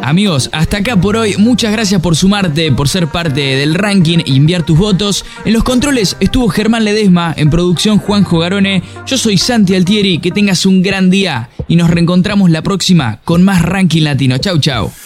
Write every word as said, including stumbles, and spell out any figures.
Amigos, hasta acá por hoy. Muchas gracias por sumarte, por ser parte del ranking y enviar tus votos. En los controles estuvo Germán Ledesma, en producción Juanjo Garone. Yo soy Santi Altieri, que tengas un gran día y nos reencontramos la próxima con más Ranking Latino. Chau, chau.